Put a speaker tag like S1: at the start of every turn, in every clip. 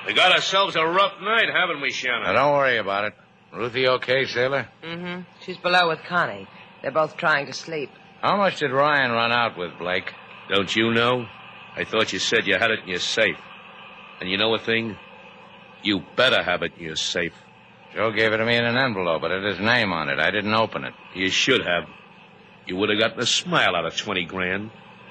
S1: We got ourselves a rough night, haven't we, Shannon?
S2: Now, don't worry about it. Ruthie okay, Sailor?
S3: Mm-hmm. She's below with Connie. They're both trying to sleep.
S2: How much did Ryan run out with, Blake?
S1: Don't you know? I thought you said you had it in your safe. And you know a thing? You better have it in your safe.
S2: Joe gave it to me in an envelope, but it had his name on it. I didn't open it.
S1: You should have. You would have gotten a smile out of 20 grand.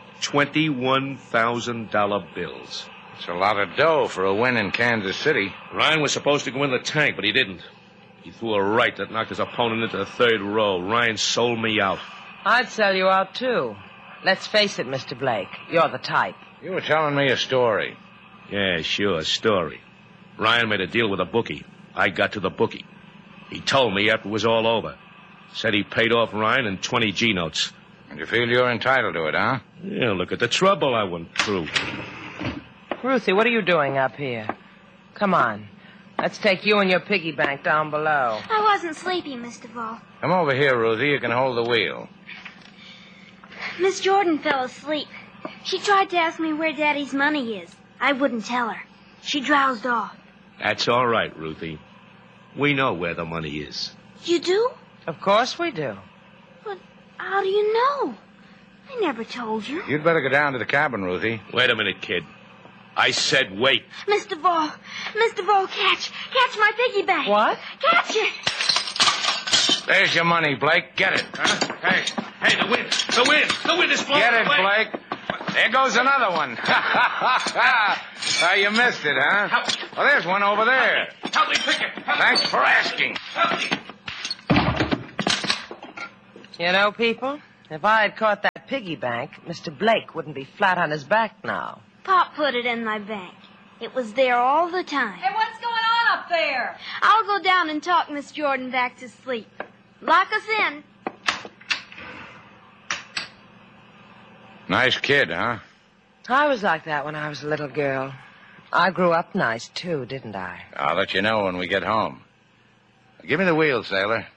S1: $21,000 bills.
S2: It's a lot of dough for a win in Kansas City.
S1: Ryan was supposed to go in the tank, but he didn't. He threw a right that knocked his opponent into the third row. Ryan sold me out.
S3: I'd sell you out, too. Let's face it, Mr. Blake. You're the type.
S2: You were telling me a story.
S1: Yeah, sure, story. Ryan made a deal with a bookie. I got to the bookie. He told me after it was all over. Said he paid off Ryan in 20 G notes.
S2: And you feel you're entitled to it, huh?
S1: Yeah, look at the trouble I went through.
S3: Ruthie, what are you doing up here? Come on. Let's take you and your piggy bank down below.
S4: I wasn't sleepy, Mr. Vaughn.
S2: Come over here, Ruthie. You can hold the wheel.
S4: Miss Jordan fell asleep. She tried to ask me where Daddy's money is. I wouldn't tell her. She drowsed off.
S1: That's all right, Ruthie. We know where the money is.
S4: You do?
S3: Of course we do.
S4: But how do you know? I never told you.
S2: You'd better go down to the cabin, Ruthie.
S1: Wait a minute, kid. I said wait.
S4: Mr. Vaughn, catch my piggy bank.
S3: What?
S4: Catch it.
S2: There's your money, Blake. Get it.
S1: Huh? Hey, the wind is blowing
S2: Get it,
S1: away.
S2: Blake. There goes another one. You missed it, huh? Well, there's one over there.
S1: Help me pick it.
S2: Thanks for asking.
S1: Help me.
S3: You know, people, if I had caught that piggy bank, Mr. Blake wouldn't be flat on his back now.
S4: Pop put it in my bank. It was there all the time.
S5: Hey, what's going on up there?
S4: I'll go down and talk Miss Jordan back to sleep. Lock us in.
S2: Nice kid, huh?
S3: I was like that when I was a little girl. I grew up nice, too, didn't I?
S2: I'll let you know when we get home. Give me the wheel, sailor.